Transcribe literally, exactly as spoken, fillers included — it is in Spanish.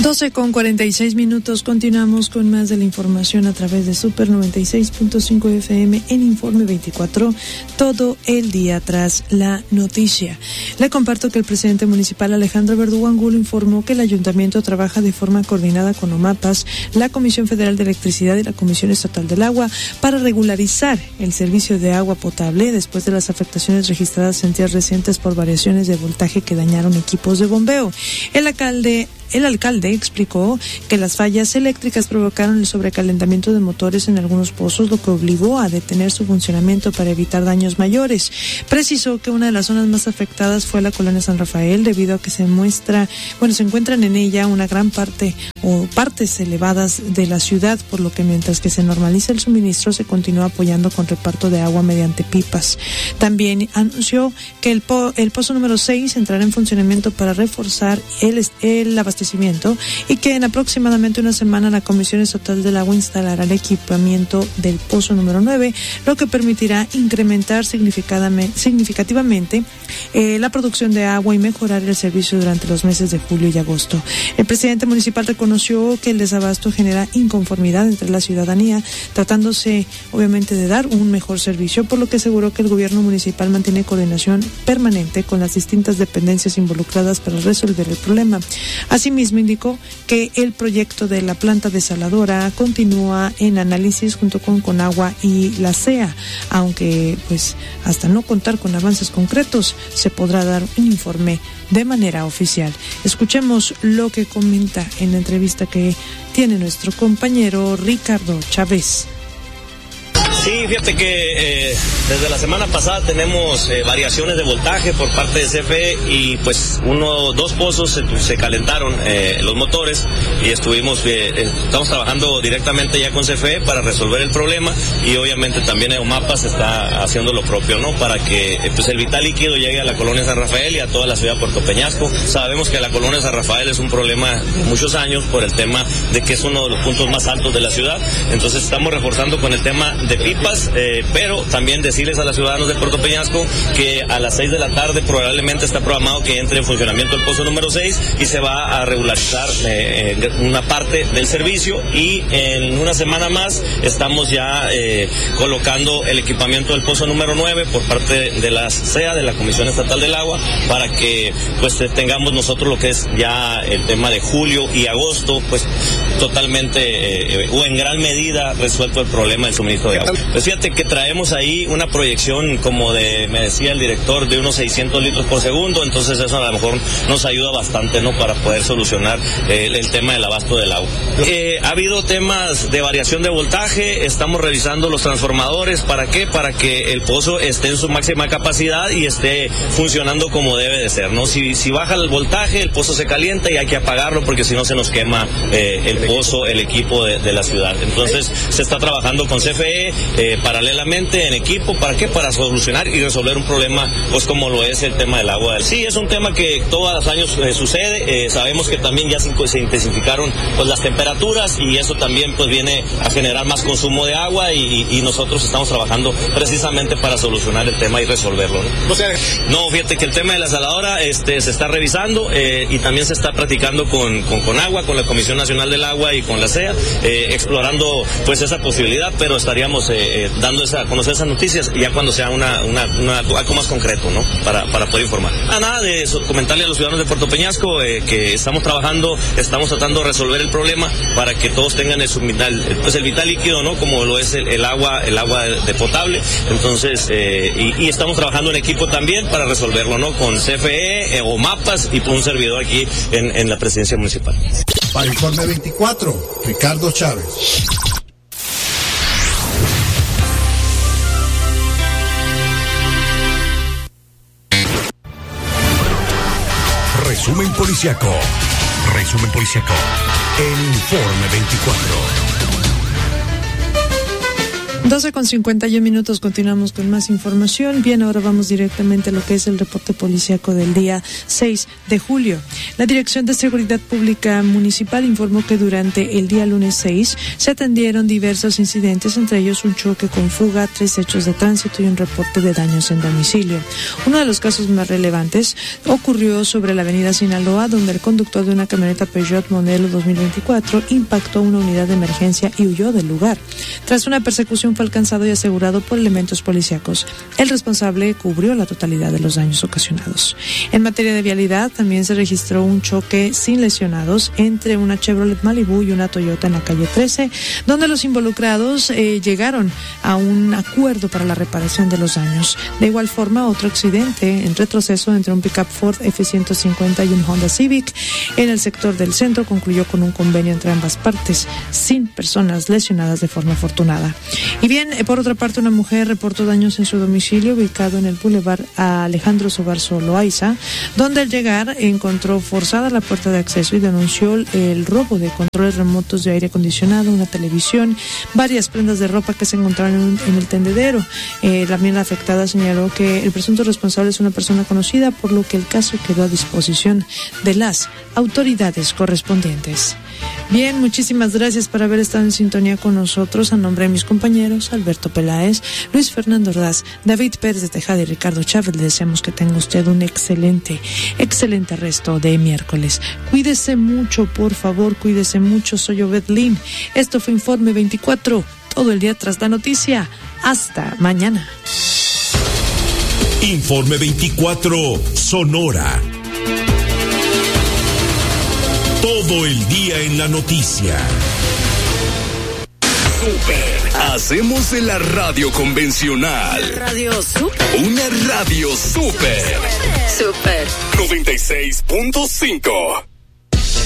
doce con cuarenta y seis minutos, continuamos con más de la información a través de Super noventa y seis punto cinco F M en Informe veinticuatro, todo el día tras la noticia. Le comparto que el presidente municipal Alejandro Verdugo Angulo informó que el ayuntamiento trabaja de forma coordinada con OMAPAS, la Comisión Federal de Electricidad y la Comisión Estatal del Agua para regularizar el servicio de agua potable después de las afectaciones registradas en días recientes por variaciones de voltaje que dañaron equipos de bombeo. El alcalde El alcalde explicó que las fallas eléctricas provocaron el sobrecalentamiento de motores en algunos pozos, lo que obligó a detener su funcionamiento para evitar daños mayores. Precisó que una de las zonas más afectadas fue la colonia San Rafael, debido a que se muestra, bueno, se encuentran en ella una gran parte o partes elevadas de la ciudad, por lo que mientras que se normaliza el suministro, se continúa apoyando con reparto de agua mediante pipas. También anunció que el, po, el pozo número seis entrará en funcionamiento para reforzar el, el abastecimiento y que en aproximadamente una semana la Comisión Estatal del Agua instalará el equipamiento del pozo número nueve, lo que permitirá incrementar significativamente eh, la producción de agua y mejorar el servicio durante los meses de julio y agosto. El presidente municipal reconoció que el desabasto genera inconformidad entre la ciudadanía, tratándose obviamente de dar un mejor servicio, por lo que aseguró que el gobierno municipal mantiene coordinación permanente con las distintas dependencias involucradas para resolver el problema. Así mismo indicó que el proyecto de la planta desaladora continúa en análisis junto con Conagua y la C E A, aunque pues hasta no contar con avances concretos se podrá dar un informe de manera oficial. Escuchemos lo que comenta en la entrevista que tiene nuestro compañero Ricardo Chávez. Sí, fíjate que eh, desde la semana pasada tenemos eh, variaciones de voltaje por parte de C F E y pues uno, dos pozos se, se calentaron eh, los motores y estuvimos, eh, estamos trabajando directamente ya con C F E para resolver el problema y obviamente también EOMAPAS está haciendo lo propio, ¿no? Para que eh, pues el vital líquido llegue a la colonia San Rafael y a toda la ciudad de Puerto Peñasco. Sabemos que la colonia San Rafael es un problema de muchos años por el tema de que es uno de los puntos más altos de la ciudad, entonces estamos reforzando con el tema de pipas, eh, pero también decirles a los ciudadanos de Puerto Peñasco que a las seis de la tarde probablemente está programado que entre en funcionamiento el pozo número seis y se va a regularizar eh, una parte del servicio y en una semana más estamos ya eh, colocando el equipamiento del pozo número nueve por parte de la C E A, de la Comisión Estatal del Agua, para que pues tengamos nosotros lo que es ya el tema de julio y agosto pues totalmente eh, o en gran medida resuelto el problema del suministro de agua. Pues fíjate que traemos ahí una proyección como de, me decía el director, de unos seiscientos litros por segundo, entonces eso a lo mejor nos ayuda bastante, ¿no? Para poder solucionar eh, el, el tema del abasto del agua. Eh, ha habido temas de variación de voltaje, estamos revisando los transformadores, ¿para qué? Para que el pozo esté en su máxima capacidad y esté funcionando como debe de ser, ¿no? Si, si baja el voltaje, el pozo se calienta y hay que apagarlo porque si no se nos quema eh, el pozo, el equipo de, de la ciudad. Entonces se está trabajando con C F E eh, paralelamente en equipo, ¿para qué? Para solucionar y resolver un problema pues como lo es el tema del agua. Sí, es un tema que todos los años eh, sucede, eh, sabemos que también ya se, se intensificaron pues las temperaturas y eso también pues viene a generar más consumo de agua y, y, y nosotros estamos trabajando precisamente para solucionar el tema y resolverlo, ¿no? O sea, no, fíjate que el tema de la saladora este, se está revisando eh, y también se está practicando con, con, con agua, con la Comisión Nacional del Agua y con la C E A, eh, explorando pues esa posibilidad, pero estaríamos eh, dando esa, a conocer esas noticias ya cuando sea una, una, una algo más concreto, ¿no? Para, para poder informar. Ah, nada de eso, comentarle a los ciudadanos de Puerto Peñasco eh, que estamos trabajando, estamos tratando de resolver el problema para que todos tengan el, vital, pues el vital líquido, ¿no? Como lo es el, el agua, el agua de, de potable. Entonces, eh, y, y estamos trabajando en equipo también para resolverlo, ¿no? Con C F E, eh, OMAPAS y por un servidor aquí en, en la presidencia municipal. Para Informe veinticuatro, Ricardo Chávez. Resumen policiaco. Resumen policiaco. El Informe veinticuatro. doce con cincuenta y un minutos, continuamos con más información. Bien, ahora vamos directamente a lo que es el reporte policíaco del día seis de julio. La Dirección de Seguridad Pública Municipal informó que durante el día lunes seis se atendieron diversos incidentes, entre ellos un choque con fuga, tres hechos de tránsito y un reporte de daños en domicilio. Uno de los casos más relevantes ocurrió sobre la avenida Sinaloa, donde el conductor de una camioneta Peugeot modelo dos mil veinticuatro impactó una unidad de emergencia y huyó del lugar. Tras una persecución fue alcanzado y asegurado por elementos policíacos. El responsable cubrió la totalidad de los daños ocasionados. En materia de vialidad, también se registró un choque sin lesionados entre una Chevrolet Malibu y una Toyota en la calle trece, donde los involucrados eh, llegaron a un acuerdo para la reparación de los daños. De igual forma, otro accidente en retroceso entre un pickup Ford F ciento cincuenta y un Honda Civic en el sector del centro concluyó con un convenio entre ambas partes, sin personas lesionadas de forma afortunada. Y bien, por otra parte, una mujer reportó daños en su domicilio ubicado en el Boulevard Alejandro Sobarzo Loaiza, donde al llegar encontró forzada la puerta de acceso y denunció el robo de controles remotos de aire acondicionado, una televisión, varias prendas de ropa que se encontraron en, en el tendedero. Eh, también la afectada señaló que el presunto responsable es una persona conocida, por lo que el caso quedó a disposición de las autoridades correspondientes. Bien, muchísimas gracias por haber estado en sintonía con nosotros. A nombre de mis compañeros, Alberto Peláez, Luis Fernando Ordaz, David Pérez de Tejada y Ricardo Chávez, le deseamos que tenga usted un excelente, excelente resto de miércoles. Cuídese mucho, por favor, cuídese mucho. Soy Obed Lin. Esto fue Informe veinticuatro, todo el día tras la noticia. Hasta mañana. Informe veinticuatro, Sonora. Todo el día en la noticia. Super. Hacemos de la radio convencional. Radio Super. Una radio super. Super. noventa y seis punto cinco.